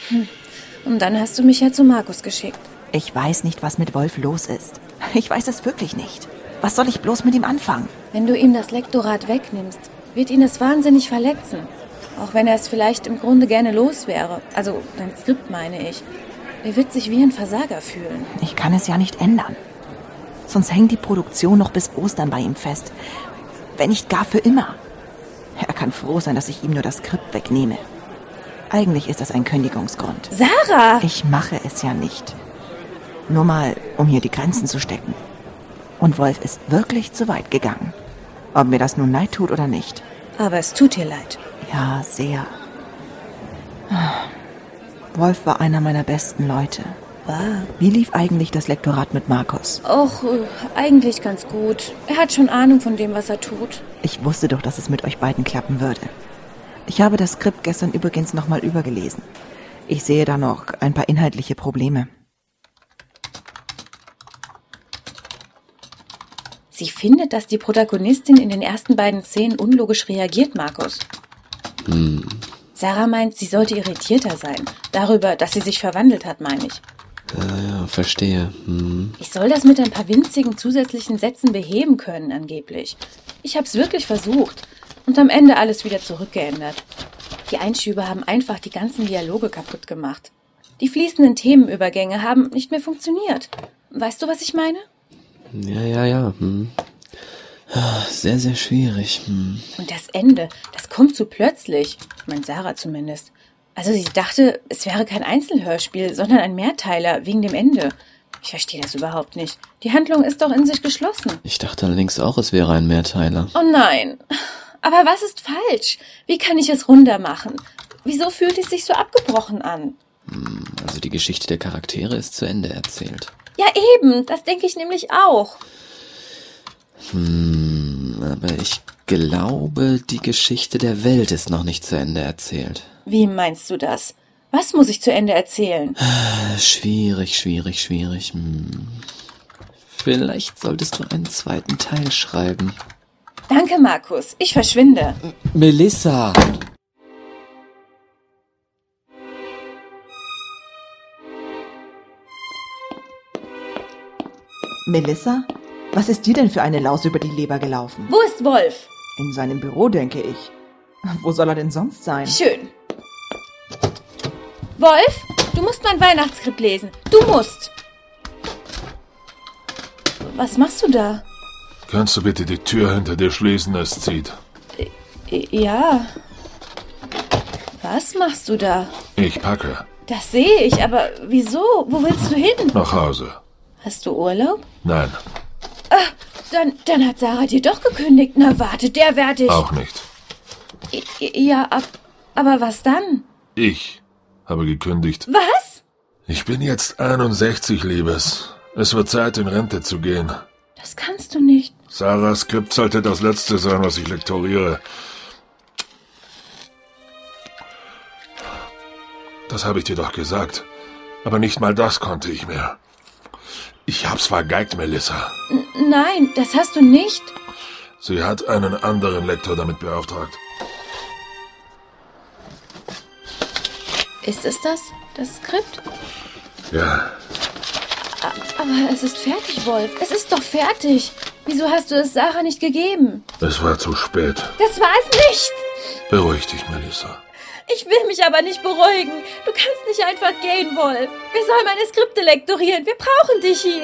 Und dann hast du mich ja zu Markus geschickt. Ich weiß nicht, was mit Wolf los ist. Ich weiß es wirklich nicht. Was soll ich bloß mit ihm anfangen? Wenn du ihm das Lektorat wegnimmst, wird ihn das wahnsinnig verletzen. Auch wenn er es vielleicht im Grunde gerne los wäre. Also dein Skript, meine ich. Er wird sich wie ein Versager fühlen. Ich kann es ja nicht ändern. Sonst hängt die Produktion noch bis Ostern bei ihm fest. Wenn nicht gar für immer. Er kann froh sein, dass ich ihm nur das Skript wegnehme. Eigentlich ist das ein Kündigungsgrund. Sarah! Ich mache es ja nicht. Nur mal, um hier die Grenzen zu stecken. Und Wolf ist wirklich zu weit gegangen. Ob mir das nun leid tut oder nicht. Aber es tut dir leid. Ja, sehr. Wolf war einer meiner besten Leute. Wie lief eigentlich das Lektorat mit Markus? Och, eigentlich ganz gut. Er hat schon Ahnung von dem, was er tut. Ich wusste doch, dass es mit euch beiden klappen würde. Ich habe das Skript gestern übrigens nochmal übergelesen. Ich sehe da noch ein paar inhaltliche Probleme. Sie findet, dass die Protagonistin in den ersten beiden Szenen unlogisch reagiert, Markus. Sarah meint, sie sollte irritierter sein. Darüber, dass sie sich verwandelt hat, meine ich. Ja, verstehe. Ich soll das mit ein paar winzigen zusätzlichen Sätzen beheben können, angeblich. Ich hab's wirklich versucht. Und am Ende alles wieder zurückgeändert. Die Einschübe haben einfach die ganzen Dialoge kaputt gemacht. Die fließenden Themenübergänge haben nicht mehr funktioniert. Weißt du, was ich meine? Ja. Sehr, sehr schwierig. Und das Ende, das kommt zu plötzlich. Meint Sarah zumindest. Also sie dachte, es wäre kein Einzelhörspiel, sondern ein Mehrteiler wegen dem Ende. Ich verstehe das überhaupt nicht. Die Handlung ist doch in sich geschlossen. Ich dachte allerdings auch, es wäre ein Mehrteiler. Oh nein. Aber was ist falsch? Wie kann ich es runder machen? Wieso fühlt es sich so abgebrochen an? Also die Geschichte der Charaktere ist zu Ende erzählt. Ja eben, das denke ich nämlich auch. Aber ich glaube, die Geschichte der Welt ist noch nicht zu Ende erzählt. Wie meinst du das? Was muss ich zu Ende erzählen? Schwierig. Vielleicht solltest du einen zweiten Teil schreiben. Danke, Markus. Ich verschwinde. Melissa! Melissa? Was ist dir denn für eine Laus über die Leber gelaufen? Wo ist Wolf? In seinem Büro, denke ich. Wo soll er denn sonst sein? Schön. Wolf, du musst mein Weihnachtsskript lesen. Du musst. Was machst du da? Kannst du bitte die Tür hinter dir schließen, es zieht. Ja. Was machst du da? Ich packe. Das sehe ich, aber wieso? Wo willst du hin? Nach Hause. Hast du Urlaub? Nein, Dann hat Sarah dir doch gekündigt. Na warte, der werd ich. auch nicht. Ja, aber was dann? Ich habe gekündigt. Was? Ich bin jetzt 61, Liebes. Es wird Zeit, in Rente zu gehen. Das kannst du nicht. Sarahs Skript sollte das Letzte sein, was ich lektoriere. Das habe ich dir doch gesagt. Aber nicht mal das konnte ich mehr. Ich hab's vergeigt, Melissa. Nein, das hast du nicht. Sie hat einen anderen Lektor damit beauftragt. Ist es das Skript? Ja, Aber es ist fertig, Wolf. Es ist doch fertig. Wieso hast du es Sarah nicht gegeben? es war zu spät. Das war es nicht. Beruhig dich, Melissa. Ich will mich aber nicht beruhigen. Du kannst nicht einfach gehen, Wolf. Wir sollen meine Skripte lektorieren. Wir brauchen dich hier.